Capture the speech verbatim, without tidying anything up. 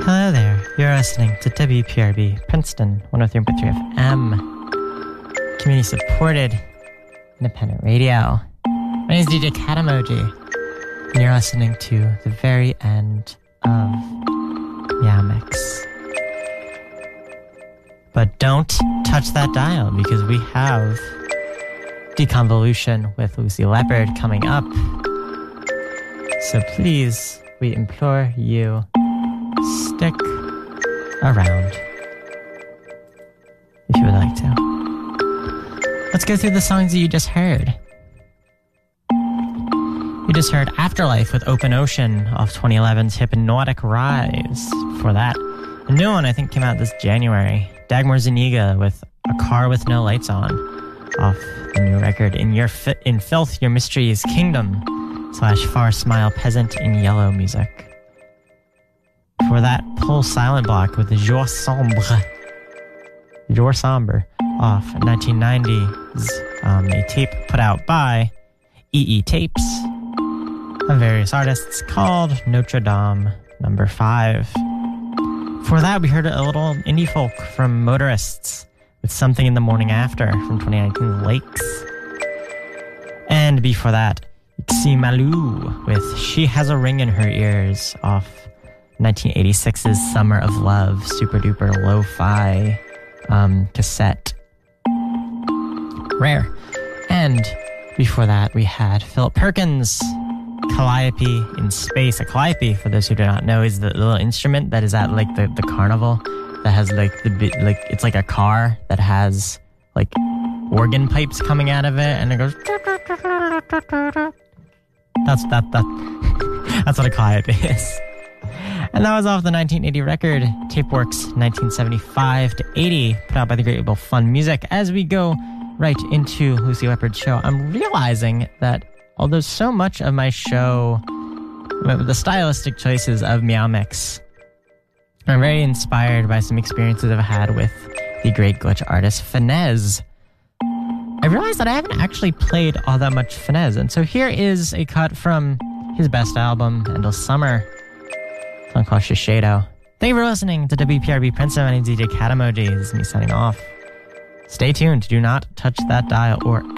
Hello there, you're listening to W P R B Princeton one oh three point three F M, community supported independent radio. My name is D J Katamoji, and you're listening to the very end of Meow Mix. But don't touch that dial, because we have Deconvolution with Lucy Leopard coming up. So please, we implore you, stick around if you would like to. Let's go through the songs that you just heard. You just heard Afterlife with Open Ocean off twenty eleven's Hypnotic Rise. For that, a new one I think came out this January. Dagmar Zuniga with A Car With No Lights On off the new record In Your Fi- In Filth Your Mystery's Kingdom slash Far Smile Peasant in Yellow music. For that, Pull Silent Block with Jour Sombre. Jour Sombre off nineteen ninety's, um, a tape put out by E E Tapes of various artists called Notre Dame Number five. For that, we heard a little indie folk from Motorists with Something in the Morning After from twenty nineteen's Lakes. And before that, Ixi Malou with She Has a Ring in Her Ears off nineteen eighty-six's Summer of Love super duper lo-fi um, cassette. Rare. And before that, we had Philip Perkins, Calliope in Space. A calliope, for those who do not know, is the little instrument that is at like the, the carnival that has like the like it's like a car that has like organ pipes coming out of it, and it goes. That's that that that's what a calliope is. And that was off the nineteen eighty record, Tapeworks nineteen seventy-five to eighty, put out by the great label Fun Music. As we go right into Lucy Leopard's show, I'm realizing that although so much of my show, the stylistic choices of Meow Mix, I'm very inspired by some experiences I've had with the great glitch artist Finesse. I realized that I haven't actually played all that much Finesse, and so here is a cut from his best album, Endless Summer, a song called Shiseido. Thank you for listening to W P R B Princeton. My name is D J Katamoji. This is me signing off. Stay tuned. Do not touch that dial, or